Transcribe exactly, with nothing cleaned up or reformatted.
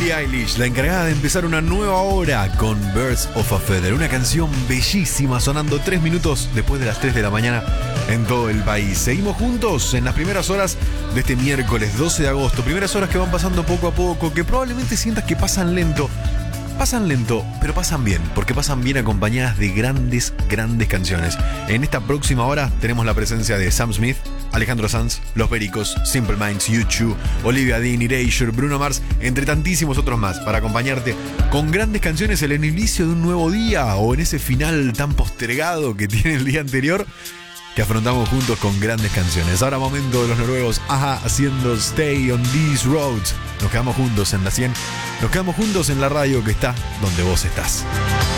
Billie Eilish, la encargada de empezar una nueva hora con Birds of a Feather, una canción bellísima sonando tres minutos después de las tres de la mañana en todo el país. Seguimos juntos en las primeras horas de este miércoles doce de agosto, primeras horas que van pasando poco a poco, que probablemente sientas que pasan lento. Pasan lento, pero pasan bien, porque pasan bien acompañadas de grandes, grandes canciones. En esta próxima hora tenemos la presencia de Sam Smith, Alejandro Sanz, Los Pericos, Simple Minds, U dos, Olivia Dean, Erasure, Bruno Mars, entre tantísimos otros más, para acompañarte con grandes canciones en el inicio de un nuevo día o en ese final tan postergado que tiene el día anterior, que afrontamos juntos con grandes canciones. Ahora momento de los noruegos Aja haciendo Stay on These Roads. Nos quedamos juntos en la cien, nos quedamos juntos en la radio que está donde vos estás.